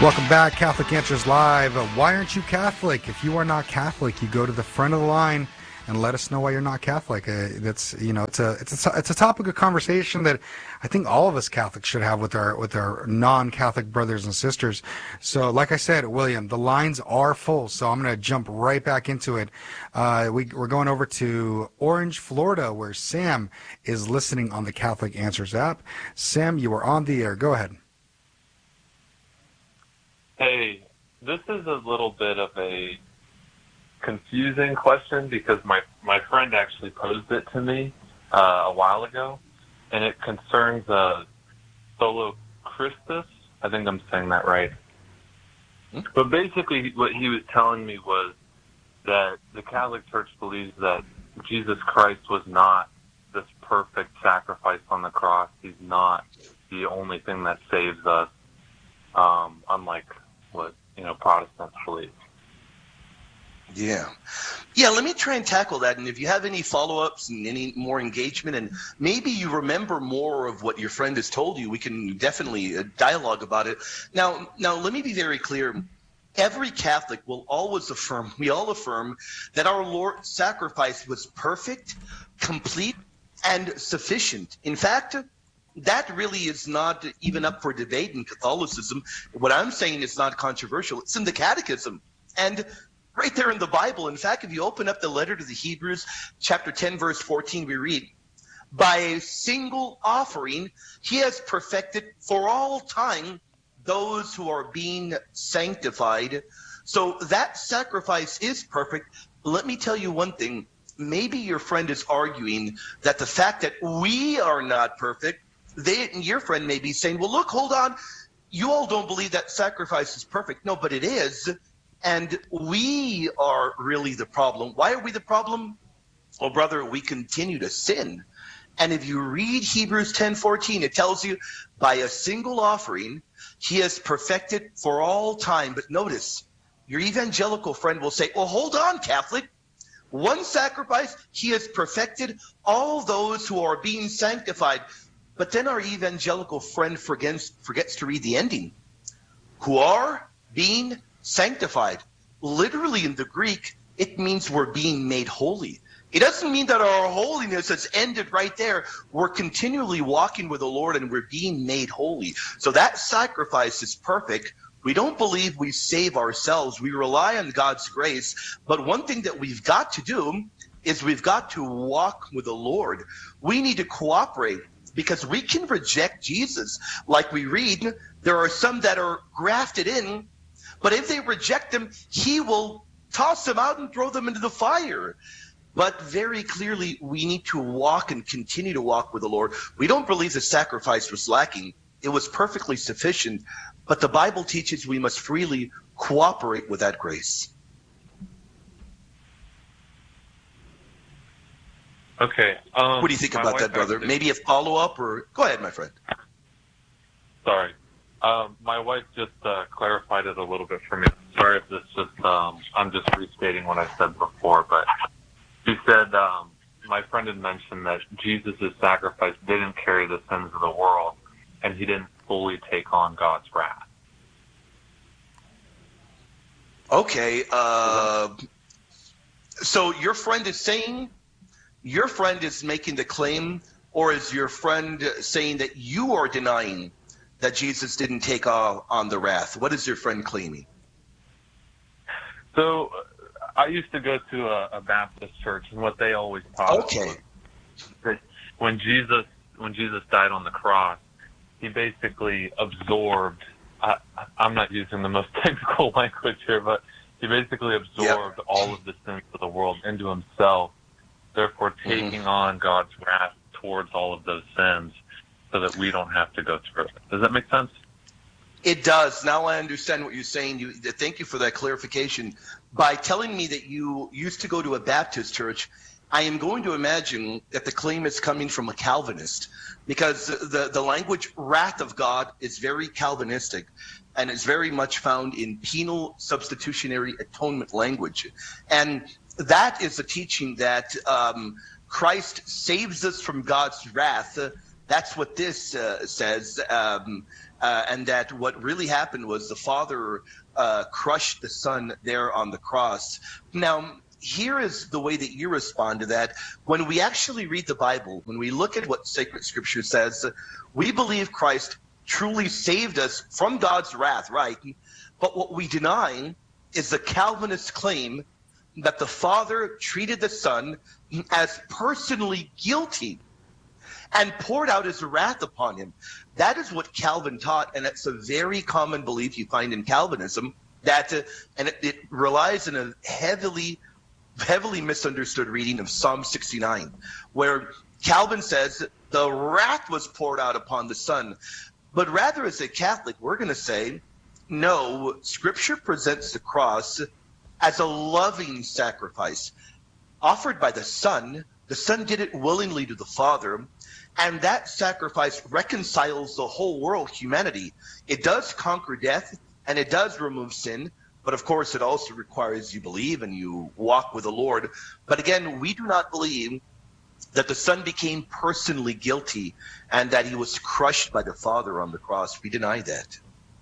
Welcome back, Catholic Answers Live. Why aren't you Catholic? If you are not Catholic, you go to the front of the line and let us know why you're not Catholic. That's it's a topic of conversation that I think all of us Catholics should have with our non-Catholic brothers and sisters. So, like I said, William, the lines are full, so I'm going to jump right back into it. We're going over to Orange, Florida, where Sam is listening on the Catholic Answers app. Sam, you are on the air. Go ahead. Hey, this is a little bit of a confusing question because my friend actually posed it to me a while ago, and it concerns Solo Christus. I think I'm saying that right. But basically what he was telling me was that the Catholic Church believes that Jesus Christ was not this perfect sacrifice on the cross. He's not the only thing that saves us, unlike what Protestants believe. Yeah, let me try and tackle that. And if you have any follow-ups and any more engagement, and maybe you remember more of what your friend has told you, we can definitely dialogue about it. Now, let me be very clear. Every Catholic will always affirm, we all affirm, that our Lord's sacrifice was perfect, complete, and sufficient. In fact, that really is not even up for debate in Catholicism. What I'm saying is not controversial. It's in the Catechism. And right there in the Bible, in fact, if you open up the letter to the Hebrews, chapter 10, verse 14, we read, "By a single offering, he has perfected for all time those who are being sanctified." So that sacrifice is perfect. Let me tell you one thing. Maybe your friend is arguing that the fact that we are not perfect, your friend may be saying, well, look, hold on. You all don't believe that sacrifice is perfect. No, but it is. And we are really the problem. Why are we the problem? Well, brother, we continue to sin. And if you read Hebrews 10:14, it tells you, by a single offering, he has perfected for all time. But notice, your evangelical friend will say, well, hold on, Catholic. One sacrifice, he has perfected all those who are being sanctified. But then our evangelical friend forgets to read the ending. Who are being sanctified. Literally in the Greek, it means we're being made holy. It doesn't mean that our holiness has ended right there. We're continually walking with the Lord and we're being made holy. So that sacrifice is perfect. We don't believe we save ourselves. We rely on God's grace. But one thing that we've got to do is we've got to walk with the Lord. We need to cooperate, because we can reject Jesus. Like we read, there are some that are grafted in, but if they reject him, he will toss them out and throw them into the fire. But very clearly, we need to walk and continue to walk with the Lord. We don't believe the sacrifice was lacking. It was perfectly sufficient. But the Bible teaches we must freely cooperate with that grace. Okay. What do you think about that, brother? Maybe a follow-up, or go ahead, my friend. Sorry. My wife just clarified it a little bit for me. Sorry if this just, I'm just restating what I said before, but she said my friend had mentioned that Jesus' sacrifice didn't carry the sins of the world, and he didn't fully take on God's wrath. Okay. So your friend is saying, your friend is making the claim, or is your friend saying that you are denying that Jesus didn't take on the wrath? What is your friend claiming? So I used to go to a Baptist church, and what they always taught us was that when Jesus died on the cross, he basically absorbed, I'm not using the most technical language here, but he basically absorbed all of the sins of the world into himself, therefore taking on God's wrath towards all of those sins so that we don't have to go through it. Does that make sense? It does. Now I understand what you're saying. Thank you for that clarification. By telling me that you used to go to a Baptist church, I am going to imagine that the claim is coming from a Calvinist, because the language wrath of God is very Calvinistic, and it's very much found in penal substitutionary atonement language. And that is the teaching that Christ saves us from God's wrath. That's what this says. and that what really happened was the Father crushed the Son there on the cross. Now, here is the way that you respond to that. When we actually read the Bible, when we look at what sacred scripture says, we believe Christ truly saved us from God's wrath, right? But what we deny is the Calvinist claim that the Father treated the Son as personally guilty and poured out his wrath upon him. That is what Calvin taught, and it's a very common belief you find in Calvinism, that and it relies on a heavily misunderstood reading of Psalm 69, where Calvin says the wrath was poured out upon the Son. But rather, as a Catholic, we're going to say, no, Scripture presents the cross as a loving sacrifice offered by the Son. The Son did it willingly to the Father, and that sacrifice reconciles the whole world, humanity. It does conquer death, and it does remove sin, but of course it also requires you believe and you walk with the Lord. But again, we do not believe that the Son became personally guilty and that he was crushed by the Father on the cross. We deny that.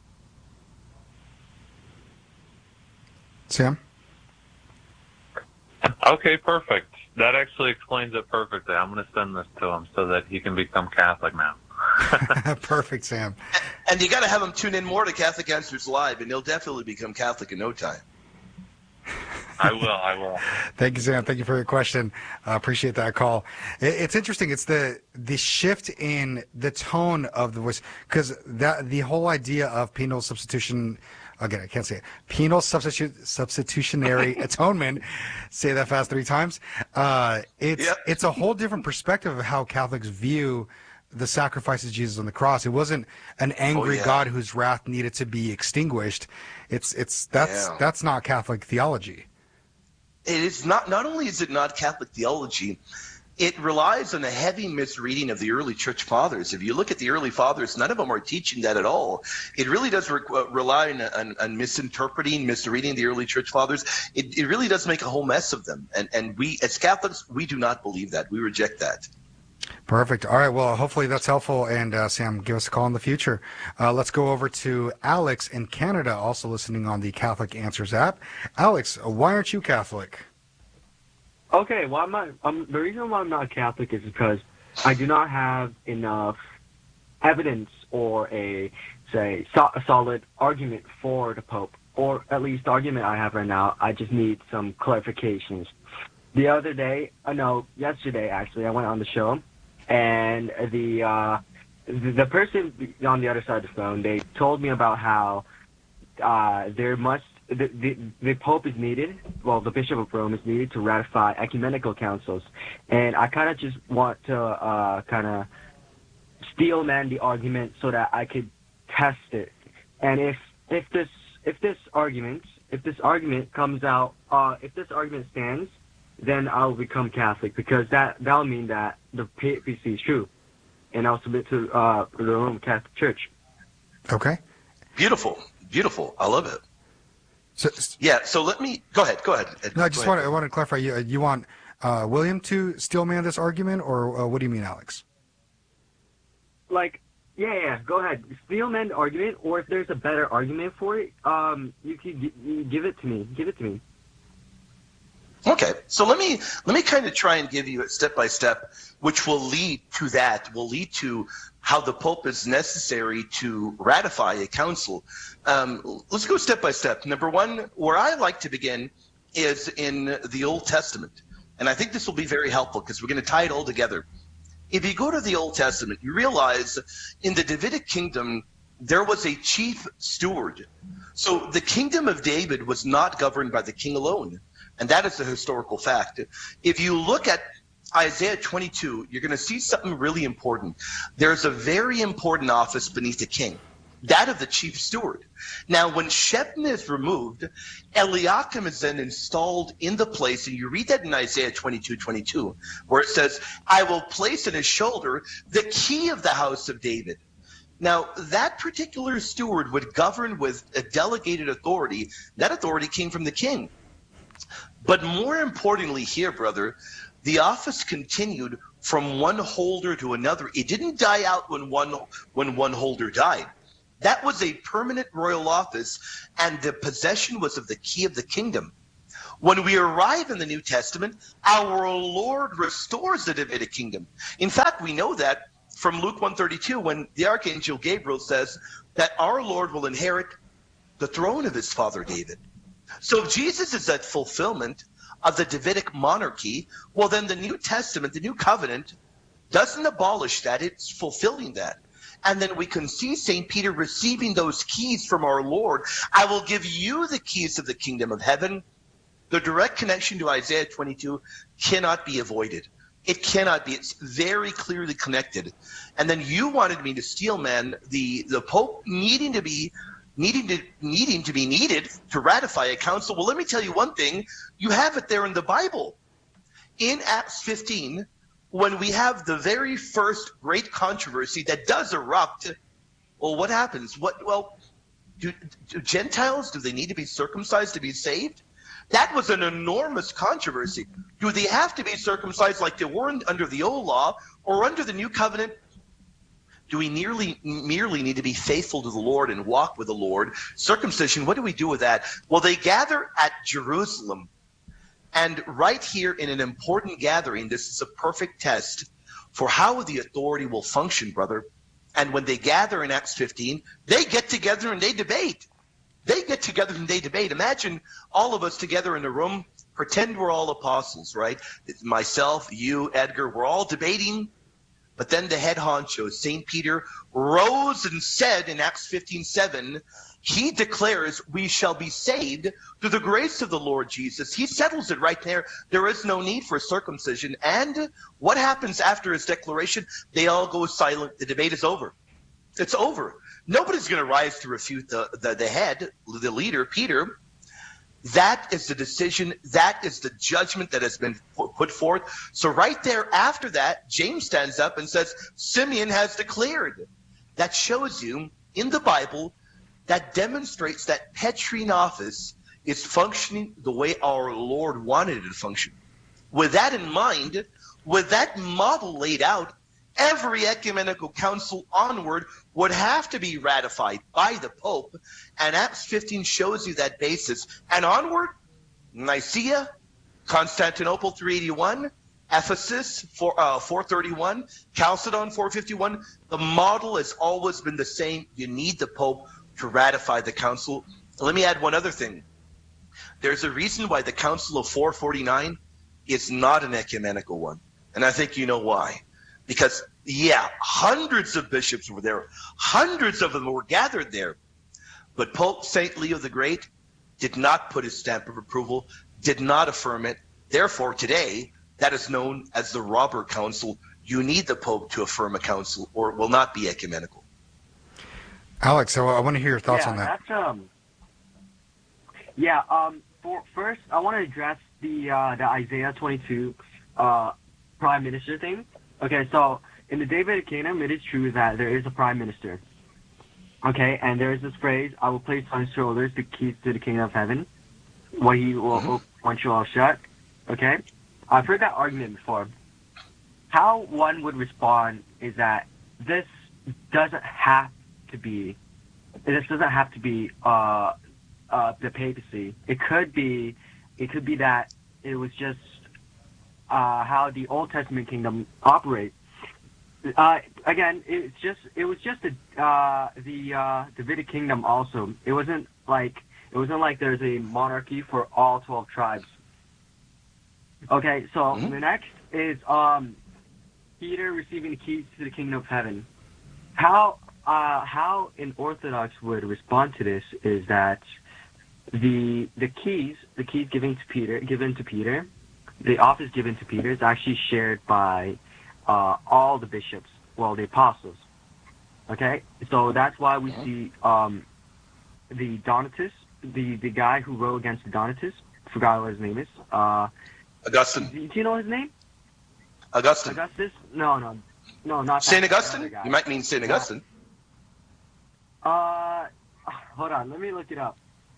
Sam? Okay, perfect. That actually explains it perfectly. I'm going to send this to him so that he can become Catholic now. Perfect, Sam. And you got to have him tune in more to Catholic Answers Live, and he'll definitely become Catholic in no time. I will. Thank you, Sam. Thank you for your question. Appreciate that call. It's interesting. It's the shift in the tone of the voice, because the whole idea of penal substitution, again, I can't say it, penal substitutionary atonement, say that fast 3 times. It's a whole different perspective of how Catholics view the sacrifice of Jesus on the cross. It wasn't an angry God whose wrath needed to be extinguished. That's not Catholic theology. It is not only is it not Catholic theology, it relies on a heavy misreading of the early church fathers. If you look at the early fathers, none of them are teaching that at all. It really does rely on misinterpreting, misreading the early church fathers. It really does make a whole mess of them. And we, as Catholics, we do not believe that. We reject that. Perfect. All right. Well, hopefully that's helpful. And Sam, give us a call in the future. Let's go over to Alex in Canada, also listening on the Catholic Answers app. Alex, why aren't you Catholic? Okay. Well, the reason why I'm not Catholic is because I do not have enough evidence or a solid argument for the Pope, or at least the argument I have right now. I just need some clarifications. The other day, yesterday actually, I went on the show, and the person on the other side of the phone, they told me about how the Pope is needed, well, the Bishop of Rome is needed to ratify ecumenical councils, and I kind of just want to kind of steel man the argument so that I could test it, and if this argument comes out, if this argument stands, then I'll become Catholic, because that'll mean that the papacy is true, and I'll submit to the Roman Catholic Church. Okay. Beautiful. I love it. So let me go ahead. Ed, no, I want to clarify. You want William to steel man this argument, or what do you mean, Alex? Yeah. Go ahead. Steel man the argument, or if there's a better argument for it, you can give it to me. Okay, so let me kind of try and give you it step by step, which will lead to how the Pope is necessary to ratify a council. Let's go step by step. Number one, where I like to begin is in the Old Testament. And I think this will be very helpful because we're going to tie it all together. If you go to the Old Testament, you realize in the Davidic kingdom, there was a chief steward. So the kingdom of David was not governed by the king alone. And that is a historical fact. If you look at Isaiah 22, you're going to see something really important. There's a very important office beneath the king, that of the chief steward. Now, when Shebna is removed, Eliakim is then installed in the place, and you read that in Isaiah 22:22, where it says, I will place on his shoulder the key of the house of David. Now, that particular steward would govern with a delegated authority. That authority came from the king. But more importantly here, brother, the office continued from one holder to another. It didn't die out when one holder died. That was a permanent royal office, and the possession was of the key of the kingdom. When we arrive in the New Testament, our Lord restores the Davidic kingdom. In fact, we know that from Luke 132, when the Archangel Gabriel says that our Lord will inherit the throne of his father David. So if Jesus is that fulfillment of the Davidic monarchy, well, then the New Testament, the New Covenant, doesn't abolish that, it's fulfilling that. And then we can see St. Peter receiving those keys from our Lord. I will give you the keys of the kingdom of heaven. The direct connection to Isaiah 22 cannot be avoided. It cannot be. It's very clearly connected. And then you wanted me to steal, man, the Pope needing to be needed to ratify a council. Well, let me tell you one thing. You have it there in the Bible. In Acts 15, when we have the very first great controversy that does erupt, well, what happens? Do Gentiles, do they need to be circumcised to be saved? That was an enormous controversy. Do they have to be circumcised like they were under the old law, or under the new covenant? Do we merely need to be faithful to the Lord and walk with the Lord? Circumcision, what do we do with that? Well, they gather at Jerusalem. And right here in an important gathering, this is a perfect test for how the authority will function, brother. And when they gather in Acts 15, they get together and they debate. They get together and they debate. Imagine all of us together in a room. Pretend we're all apostles, right? It's myself, you, Edgar, we're all debating. But then the head honcho, St. Peter, rose and said in Acts 15:7, he declares we shall be saved through the grace of the Lord Jesus. He settles it right there. There is no need for circumcision. And what happens after his declaration? They all go silent. The debate is over. It's over. Nobody's going to rise to refute the head, the leader, Peter. That is the decision. That is the judgment that has been put forth. So right there after that, James stands up and says, Simeon has declared. That shows you in the Bible, that demonstrates that Petrine office is functioning the way our Lord wanted it to function. With that in mind, with that model laid out, every ecumenical council onward would have to be ratified by the Pope, and Acts 15 shows you that basis. And onward, Nicaea, Constantinople 381, Ephesus 431, Chalcedon 451. The model has always been the same. You need the Pope to ratify the council. Let me add one other thing. There's a reason why the Council of 449 is not an ecumenical one, and I think you know why. Because, yeah, hundreds of bishops were there. Hundreds of them were gathered there. But Pope St. Leo the Great did not put his stamp of approval, did not affirm it. Therefore, today, that is known as the Robber Council. You need the Pope to affirm a council, or it will not be ecumenical. Alex, so I want to hear your thoughts on that. First, I want to address the Isaiah 22 prime minister thing. Okay, so in the Davidic kingdom, it is true that there is a prime minister. Okay, and there is this phrase, I will place on his shoulders the keys to the kingdom of heaven. What he will open, once you all shut. Okay, I've heard that argument before. How one would respond is that this doesn't have to be the papacy. It could be that it was just how the Old Testament kingdom operates. Again, it was just the Davidic kingdom also. It wasn't like there's a monarchy for all 12 tribes. Okay, so the next is Peter receiving the keys to the kingdom of heaven. How an Orthodox would respond to this is that the keys given to Peter, the office given to Peter is actually shared by all the bishops, well, the apostles. Okay, so that's why we see the Donatists, the guy who wrote against the Donatists. I forgot what his name is. Augustine. Do you know his name? Augustine. Augustus? No, not Saint Augustine. You might mean Saint Augustine. Hold on, let me look it up.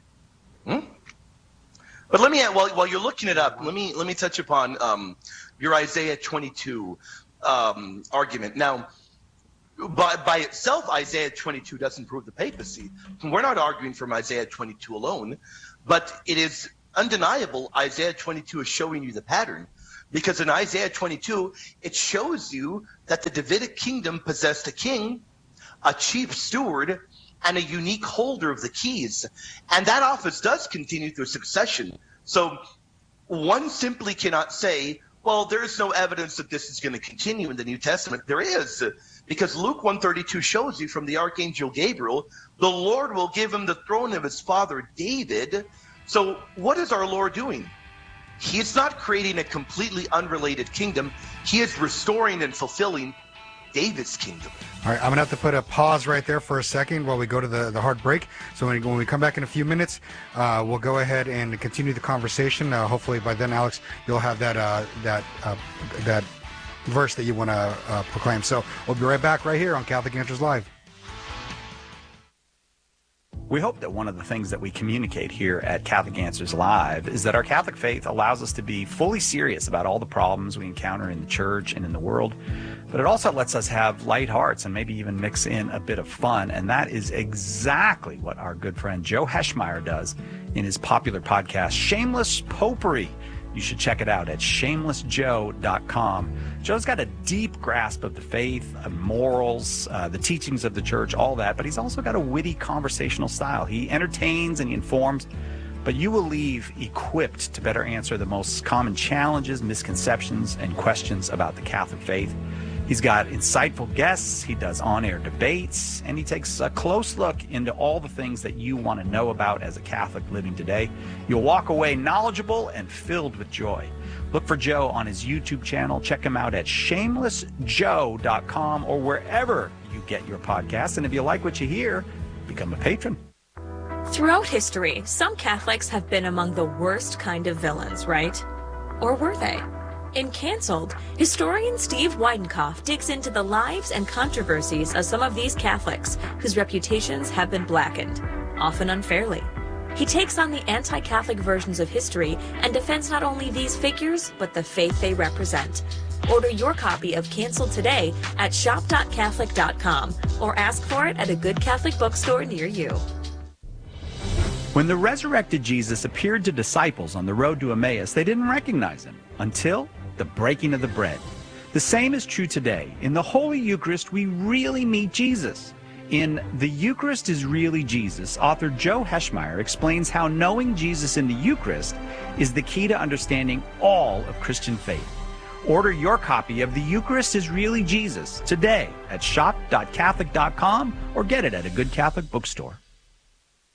But let me, while you're looking it up, let me touch upon your Isaiah 22 argument. Now, by itself, Isaiah 22 doesn't prove the papacy. We're not arguing from Isaiah 22 alone, but it is undeniable Isaiah 22 is showing you the pattern. Because in Isaiah 22, it shows you that the Davidic kingdom possessed a king, a chief steward, and a unique holder of the keys. And that office does continue through succession. So one simply cannot say, well, there's no evidence that this is going to continue in the New Testament. There is, because Luke 132 shows you from the archangel Gabriel, the Lord will give him the throne of his father David. So what is our Lord doing? He is not creating a completely unrelated kingdom. He is restoring and fulfilling David's kingdom. All right, I'm going to have to put a pause right there for a second while we go to the hard break. So when we come back in a few minutes, we'll go ahead and continue the conversation. Hopefully by then, Alex, you'll have that verse that you want to proclaim. So we'll be right back right here on Catholic Answers Live. We hope that one of the things that we communicate here at Catholic Answers Live is that our Catholic faith allows us to be fully serious about all the problems we encounter in the church and in the world, but it also lets us have light hearts and maybe even mix in a bit of fun, and that is exactly what our good friend Joe Heschmeyer does in his popular podcast, Shameless Popery. You should check it out at shamelessjoe.com. Joe's got a deep grasp of the faith, of morals, the teachings of the church, all that, but he's also got a witty conversational style. He entertains and he informs, but you will leave equipped to better answer the most common challenges, misconceptions, and questions about the Catholic faith. He's got insightful guests, he does on-air debates, and he takes a close look into all the things that you want to know about as a Catholic living today. You'll walk away knowledgeable and filled with joy. Look for Joe on his YouTube channel. Check him out at shamelessjoe.com or wherever you get your podcasts. And if you like what you hear, become a patron. Throughout history, some Catholics have been among the worst kind of villains, right? Or were they? In Cancelled, historian Steve Weidenkopf digs into the lives and controversies of some of these Catholics whose reputations have been blackened, often unfairly. He takes on the anti-Catholic versions of history and defends not only these figures, but the faith they represent. Order your copy of Cancelled today at shop.catholic.com or ask for it at a good Catholic bookstore near you. When the resurrected Jesus appeared to disciples on the road to Emmaus, they didn't recognize him until the breaking of the bread. The same is true today. In the Holy Eucharist, we really meet Jesus. In The Eucharist is Really Jesus, author Joe Heschmeyer explains how knowing Jesus in the Eucharist is the key to understanding all of Christian faith. Order your copy of The Eucharist is Really Jesus today at shop.catholic.com or get it at a good Catholic bookstore.